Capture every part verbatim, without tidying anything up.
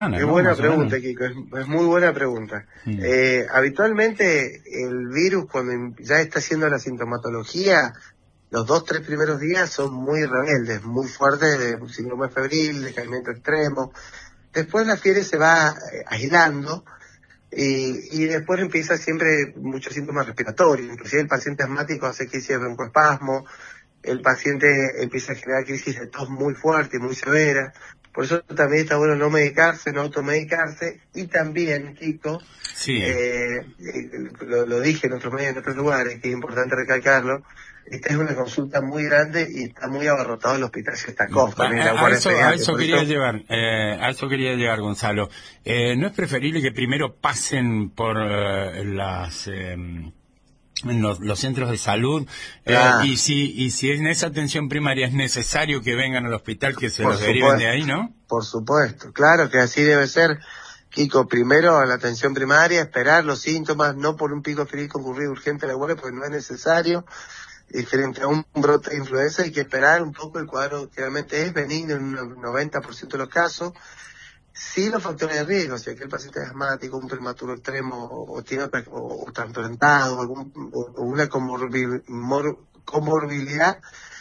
Es ¿no? buena Más o pregunta, menos. Kiko, es, es muy buena pregunta. Mm. Eh, habitualmente el virus cuando em- ya está haciendo la sintomatología, los dos, tres primeros días son muy rebeldes, muy fuertes, de síndrome febril, decaimiento extremo. Después la fiebre se va eh, aislando y, y después empieza siempre muchos síntomas respiratorios. Inclusive el paciente asmático hace crisis de broncoespasmo, el paciente empieza a generar crisis de tos muy fuerte y muy severa. Por eso también está bueno no medicarse, no automedicarse. Y también, Kiko, Sí. eh, eh, lo, lo dije en otros medios, en otros lugares, que es importante recalcarlo, esta es una consulta muy grande y está muy abarrotado el hospital Sestakov, Va, también la a, a guardia eso, a pediátrica. eso Por quería eso, llegar, eh, a eso quería llegar, Gonzalo. Eh, ¿No es preferible que primero pasen por eh, las eh, en los, los centros de salud eh, claro, y si y si en esa atención primaria es necesario que vengan al hospital, que se por los deriven de supuesto, ahí, ¿no? por supuesto, claro que así debe ser. Kiko, primero a la atención primaria, esperar los síntomas, no por un pico febril concurrir urgente a la guardia, porque no es necesario. Y frente a un brote de influenza hay que esperar un poco, el cuadro que realmente es benigno en un noventa por ciento de los casos. Sí, los factores de riesgo, si aquel paciente es asmático, un prematuro extremo, o, o tiene otra, o, o trasplantado, o, algún, o, o una comorbil, mor, comorbilidad,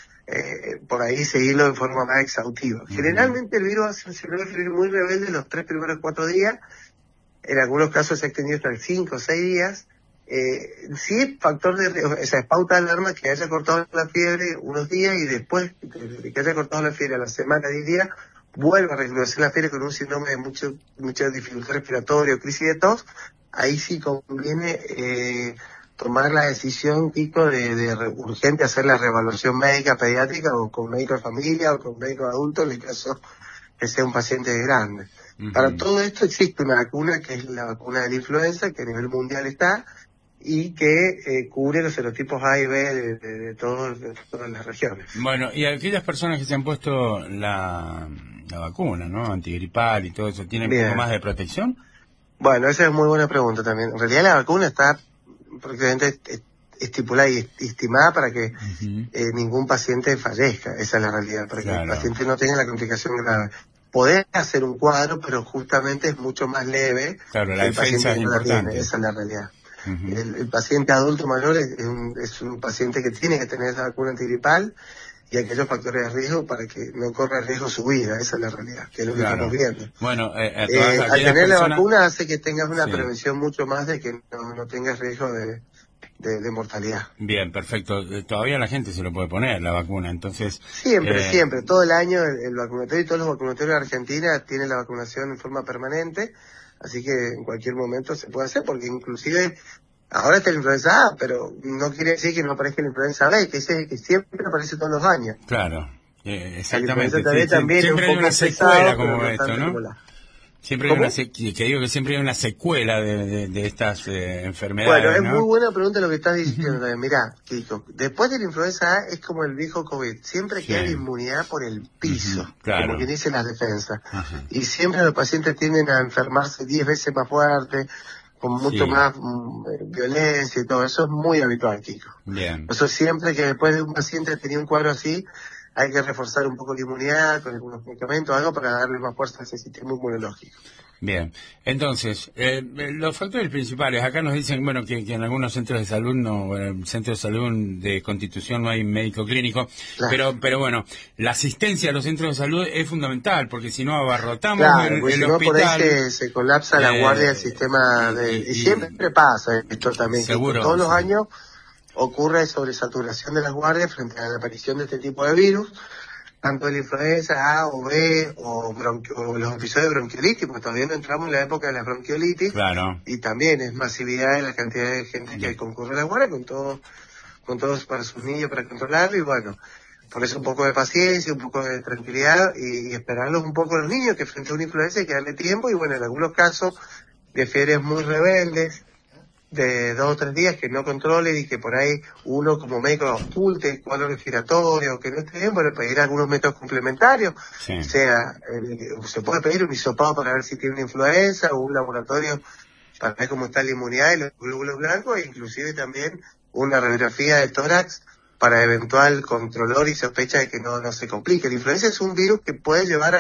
eh, por ahí seguirlo de forma más exhaustiva. Uh-huh. Generalmente el virus hace un síndrome febril muy rebelde los tres primeros cuatro días, en algunos casos se ha extendido hasta cinco o seis días. Eh, sí es factor de riesgo, o sea, es pauta de alarma que haya cortado la fiebre unos días y después de que haya cortado la fiebre a la semana, diez días, vuelva a recrudecer la fiebre con un síndrome de mucho, mucha dificultad respiratoria o crisis de tos. Ahí sí conviene eh, tomar la decisión, Kiko, de, de re, urgente hacer la reevaluación médica pediátrica o con médico de familia o con médico adulto en el caso que sea un paciente grande. Uh-huh. Para todo esto existe una vacuna que es la vacuna de la influenza, que a nivel mundial está, y que eh, cubre los serotipos A y B de, de, de, todo, de todas las regiones. Bueno, y aquellas personas que se han puesto la, la vacuna, ¿no? Antigripal y todo eso, ¿tienen un poco más de protección? Bueno, esa es muy buena pregunta también. En realidad la vacuna está prácticamente estipulada y estimada para que uh-huh. eh, ningún paciente fallezca, esa es la realidad, para claro. que el paciente no tenga la complicación grave. Poder hacer un cuadro, pero justamente es mucho más leve. Claro, la defensa es importante. Esa es la realidad. Uh-huh. El, el paciente adulto mayor es un, es un paciente que tiene que tener esa vacuna antigripal y aquellos factores de riesgo para que no corra riesgo su vida, esa es la realidad, que es lo que claro. estamos viendo. Bueno, eh, a eh, al tener personas... la vacuna hace que tengas una sí. prevención mucho más de que no, no tengas riesgo de, de, de mortalidad. Bien, perfecto. Todavía la gente se lo puede poner, la vacuna, entonces... Siempre, eh... siempre. Todo el año el, el vacunatorio y todos los vacunatorios de Argentina tienen la vacunación en forma permanente, así que en cualquier momento se puede hacer, porque inclusive... Ahora está la influenza A, pero no quiere decir que no aparezca la influenza B, que, ese, que siempre aparece todos los años. Claro, eh, exactamente. La influenza sí, también siempre es un hay una secuela pesado, como no esto, ¿no? Como siempre hay una se que digo que siempre hay una secuela de, de, de estas eh, enfermedades. Bueno, es ¿no? muy buena pregunta lo que estás diciendo también. Mirá, Kiko, después de la influenza A es como el viejo COVID, siempre sí. queda la inmunidad por el piso, uh-huh, claro. como quien dice las defensas. Uh-huh. Y siempre los pacientes tienden a enfermarse diez veces más fuerte, con mucho sí. más um, violencia y todo, eso es muy habitual, Kiko. Bien. Eso siempre que después de un paciente tenía un cuadro así, hay que reforzar un poco la inmunidad con algunos medicamentos, algo para darle más fuerza a ese sistema inmunológico. Bien, entonces, eh, los factores principales, acá nos dicen, bueno, que, que en algunos centros de salud, no, bueno, en el centro de salud de Constitución no hay médico clínico, claro. pero pero bueno, la asistencia a los centros de salud es fundamental, porque si no abarrotamos claro, el, pues el si no, hospital. por ahí se, se colapsa la eh, guardia del sistema, de, y, y siempre pasa esto también, seguro, que todos los sí. años ocurre sobresaturación de las guardias frente a la aparición de este tipo de virus, tanto de la influenza A o B o, bronqui- o los episodios de bronquiolitis, porque todavía no entramos en la época de la bronquiolitis, claro. y también es masividad en la cantidad de gente que concurre a la guardia, con todo, con todos para sus niños para controlarlo, y bueno, por eso un poco de paciencia, un poco de tranquilidad, y, y esperarlos un poco a los niños, que frente a una influenza hay que darle tiempo, y bueno, en algunos casos de fiebres muy rebeldes, de dos o tres días que no controle y que por ahí uno como médico oculte el cuadro respiratorio, que no esté bien, bueno, pedir algunos métodos complementarios, sí. o sea, eh, se puede pedir un hisopado para ver si tiene una influenza o un laboratorio para ver cómo está la inmunidad y los glóbulos blancos, e inclusive también una radiografía de tórax para eventual controlor y sospecha de que no, no se complique. La influenza es un virus que puede llevar a,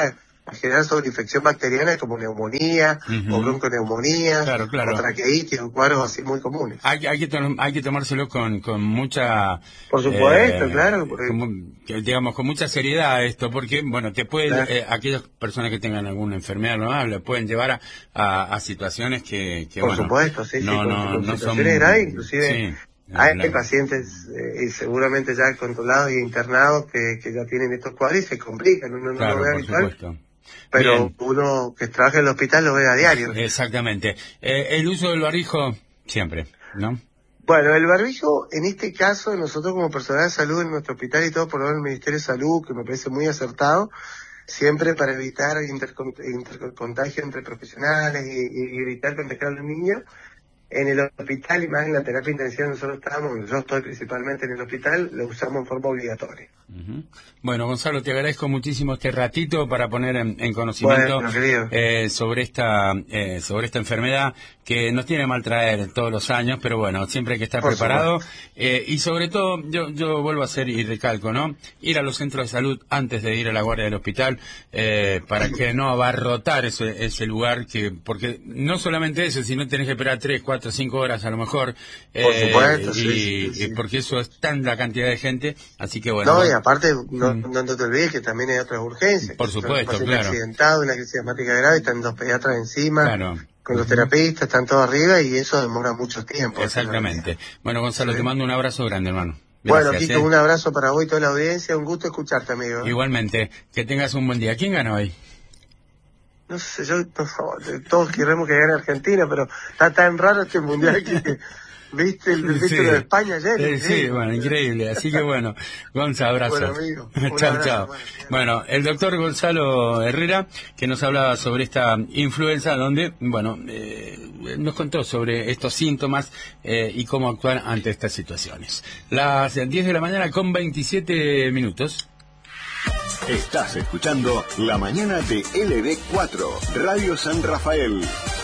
generar sobreinfección bacteriana como neumonía, uh-huh. o bronconeumonía, claro, claro. o traqueitis, o cuadros así muy comunes. Hay, hay, que, to- hay que tomárselo con, con mucha... Por supuesto, eh, claro. Porque... Con, digamos, con mucha seriedad esto, porque, bueno, te puede, claro. eh, aquellas personas que tengan alguna enfermedad no le pueden llevar a, a, a situaciones que, que Por bueno, supuesto, sí, no, sí, con, no, con no situaciones son... graves, inclusive... Sí. Hay Claro. pacientes eh, y seguramente ya controlados y internados que, que ya tienen estos cuadros y se complican, uno no claro, lo ve por habitual, supuesto. pero Bien. Uno que trabaja en el hospital lo ve a diario. Exactamente. Eh, el uso del barbijo siempre, ¿no? Bueno, el barbijo, en este caso, nosotros como personal de salud en nuestro hospital y todo, por lo menos el Ministerio de Salud, que me parece muy acertado, siempre para evitar intercontagio entre profesionales y, y evitar contagiar a los niños. En el hospital y más en la terapia intensiva nosotros estamos, yo estoy principalmente en el hospital, lo usamos en forma obligatoria. Uh-huh. Bueno, Gonzalo, te agradezco muchísimo este ratito para poner en, en conocimiento bueno, eh, sobre esta eh, sobre esta enfermedad que nos tiene mal traer todos los años, pero bueno, siempre hay que estar Por preparado eh, y sobre todo, yo yo vuelvo a hacer y recalco, ¿no? Ir a los centros de salud antes de ir a la guardia del hospital eh, para que no abarrotar ese, ese lugar, que porque no solamente eso, sino tenés que esperar tres, cuatro, cinco horas a lo mejor. Por eh, supuesto, y, sí, sí, sí. y porque eso es tanta cantidad de gente, así que bueno. No, bueno y aparte, no, mm. no te olvides que también hay otras urgencias. Por supuesto, un claro. accidentado, una crisis asmática grave, están dos pediatras encima. Claro. Con los terapistas, están todos arriba y eso demora mucho tiempo. Exactamente. Bueno, Gonzalo, sí. te mando un abrazo grande, hermano. Gracias, bueno, Kiko, ¿eh? Un abrazo para vos y toda la audiencia. Un gusto escucharte, amigo. Igualmente. Que tengas un buen día. ¿Quién ganó hoy? No sé, yo, no, todos queremos que gane Argentina, pero está tan raro este mundial que... ¿Viste el título sí. de España ayer? Sí, sí, bueno, increíble. Así que bueno, Gonza, abrazo. Bueno, amigo. chao, chao. Bueno, bueno, el doctor Gonzalo Herrera, que nos hablaba sobre esta influenza, donde, bueno, eh, nos contó sobre estos síntomas eh, y cómo actuar ante estas situaciones. Las diez de la mañana con veintisiete minutos. Estás escuchando La Mañana de L D cuatro, Radio San Rafael.